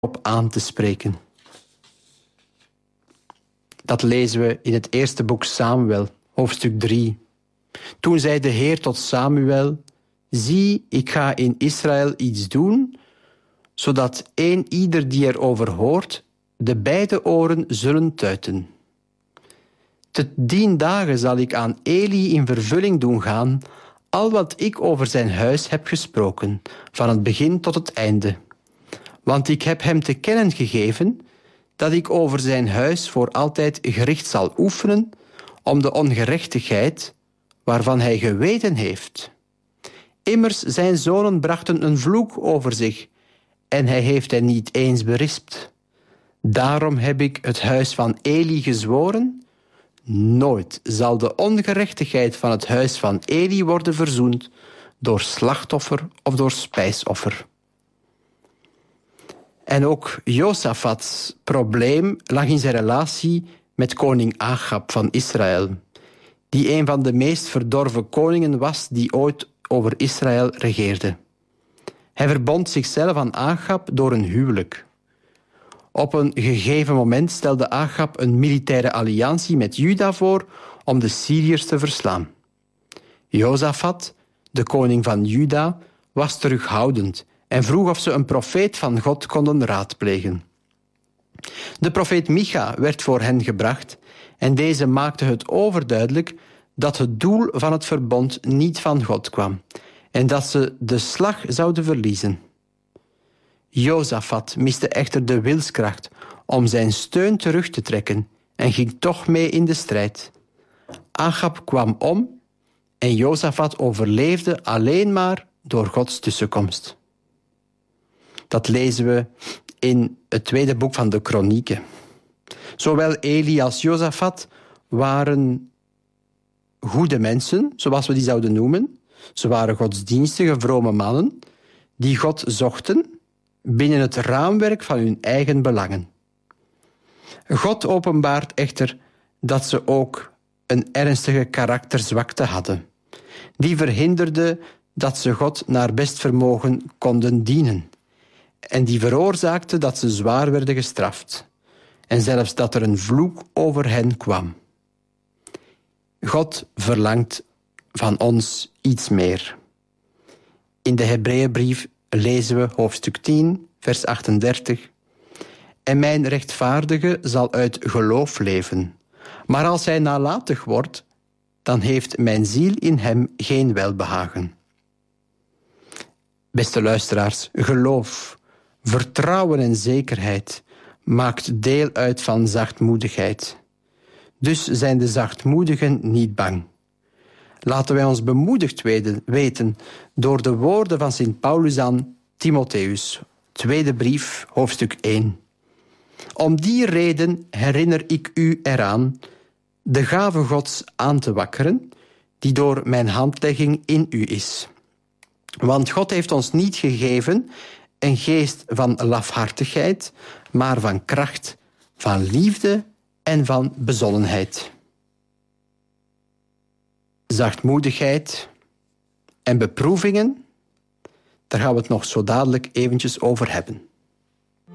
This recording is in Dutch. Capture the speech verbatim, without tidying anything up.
op aan te spreken. Dat lezen we in het eerste boek Samuel, hoofdstuk drie. Toen zei de Heer tot Samuel: zie, ik ga in Israël iets doen, zodat een ieder die erover hoort, de beide oren zullen tuiten. Te dien dagen zal ik aan Eli in vervulling doen gaan al wat ik over zijn huis heb gesproken, van het begin tot het einde. Want ik heb hem te kennen gegeven dat ik over zijn huis voor altijd gericht zal oefenen om de ongerechtigheid waarvan hij geweten heeft. Immers, zijn zonen brachten een vloek over zich en hij heeft hen niet eens berispt. Daarom heb ik het huis van Eli gezworen: nooit zal de ongerechtigheid van het huis van Eli worden verzoend door slachtoffer of door spijsoffer. En ook Josafats probleem lag in zijn relatie met koning Agab van Israël, die een van de meest verdorven koningen was die ooit over Israël regeerde. Hij verbond zichzelf aan Agab door een huwelijk. Op een gegeven moment stelde Agab een militaire alliantie met Juda voor om de Syriërs te verslaan. Josafat, de koning van Juda, was terughoudend en vroeg of ze een profeet van God konden raadplegen. De profeet Micha werd voor hen gebracht en deze maakte het overduidelijk dat het doel van het verbond niet van God kwam en dat ze de slag zouden verliezen. Josafat miste echter de wilskracht om zijn steun terug te trekken en ging toch mee in de strijd. Agab kwam om en Josafat overleefde alleen maar door Gods tussenkomst. Dat lezen we in het tweede boek van de Kronieken. Zowel Eli als Josafat waren goede mensen, zoals we die zouden noemen. Ze waren godsdienstige, vrome mannen die God zochten binnen het raamwerk van hun eigen belangen. God openbaart echter dat ze ook een ernstige karakterzwakte hadden. Die verhinderde dat ze God naar best vermogen konden dienen. En die veroorzaakte dat ze zwaar werden gestraft. En zelfs dat er een vloek over hen kwam. God verlangt van ons iets meer. In de Hebreeënbrief lezen we hoofdstuk tien, vers achtendertig. En mijn rechtvaardige zal uit geloof leven. Maar als hij nalatig wordt, dan heeft mijn ziel in hem geen welbehagen. Beste luisteraars, geloof, vertrouwen en zekerheid maakt deel uit van zachtmoedigheid. Dus zijn de zachtmoedigen niet bang. Laten wij ons bemoedigd weten door de woorden van Sint Paulus aan Timotheus, tweede brief, hoofdstuk één. Om die reden herinner ik u eraan de gave Gods aan te wakkeren, die door mijn handlegging in u is. Want God heeft ons niet gegeven een geest van lafhartigheid, maar van kracht, van liefde en van bezonnenheid. Zachtmoedigheid en beproevingen, daar gaan we het nog zo dadelijk eventjes over hebben.